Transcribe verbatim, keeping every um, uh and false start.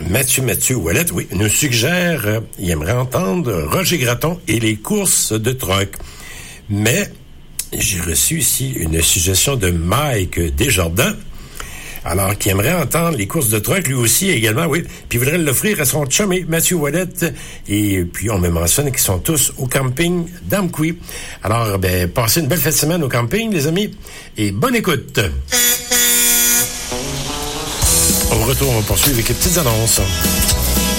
Mathieu Mathieu Ouellette, oui, nous suggère, euh, il aimerait entendre Roger Gratton et les courses de troc. Mais j'ai reçu ici une suggestion de Mike Desjardins, alors qui aimerait entendre les courses de troc, lui aussi également, oui, puis il voudrait l'offrir à son chumé Mathieu Ouellette, et puis on me mentionne qu'ils sont tous au camping d'Amqui. Alors, ben, passez une belle fête de semaine au camping, les amis, et bonne écoute. Au retour, on poursuit avec les petites annonces.